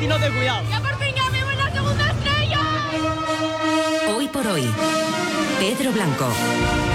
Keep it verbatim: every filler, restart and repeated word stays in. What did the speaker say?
no ten cuidado. ¡Ya por fin ya vemos la segunda estrella! Hoy por hoy, Pedro Blanco.